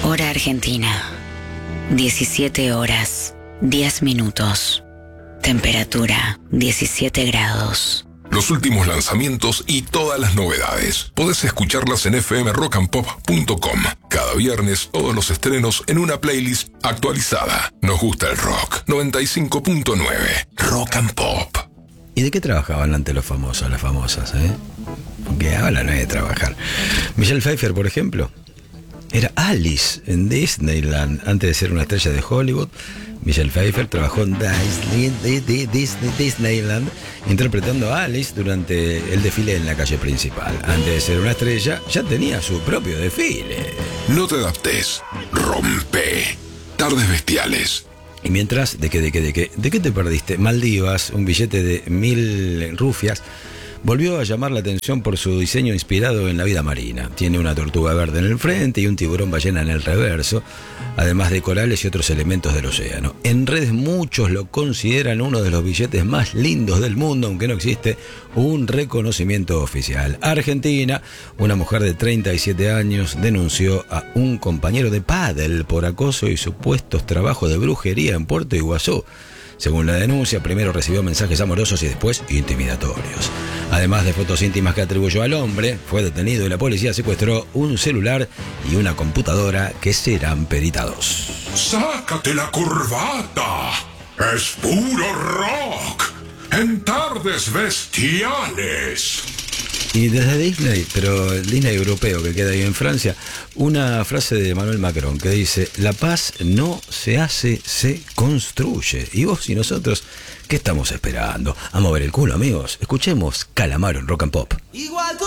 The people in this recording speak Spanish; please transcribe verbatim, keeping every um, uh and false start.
Hora Argentina. diecisiete horas, diez minutos. Temperatura, diecisiete grados. Los últimos lanzamientos y todas las novedades. Podés escucharlas en f m rock and pop punto com. Cada viernes, todos los estrenos en una playlist actualizada. Nos gusta el rock. noventa y cinco punto nueve. Rock and Pop. ¿Y de qué trabajaban antes los famosos, las famosas, eh? Porque ahora no hay de trabajar. Michelle Pfeiffer, por ejemplo, era Alice en Disneyland. Antes de ser una estrella de Hollywood, Michelle Pfeiffer trabajó en Disney, Disney, Disneyland interpretando a Alice durante el desfile en la calle principal. Antes de ser una estrella, ya tenía su propio desfile. No te adaptes. Rompe. Tardes bestiales. Y mientras, ¿de qué, de qué, de qué? ¿De qué te perdiste? Maldivas, un billete de mil rufias, volvió a llamar la atención por su diseño inspirado en la vida marina. Tiene una tortuga verde en el frente y un tiburón ballena en el reverso, además de corales y otros elementos del océano. En redes muchos lo consideran uno de los billetes más lindos del mundo, aunque no existe un reconocimiento oficial. Argentina, una mujer de treinta y siete años denunció a un compañero de pádel por acoso y supuestos trabajos de brujería en Puerto Iguazú. Según la denuncia, primero recibió mensajes amorosos y después intimidatorios. Además de fotos íntimas que atribuyó al hombre, fue detenido y la policía secuestró un celular y una computadora que serán peritados. ¡Sácate la corbata! ¡Es puro rock! ¡En tardes bestiales! Y desde Disney, pero el Disney europeo que queda ahí en Francia, una frase de Emmanuel Macron que dice: la paz no se hace, se construye. Y vos y nosotros, ¿qué estamos esperando? A mover el culo, amigos. Escuchemos Calamaro en Rock and Pop. Igual tú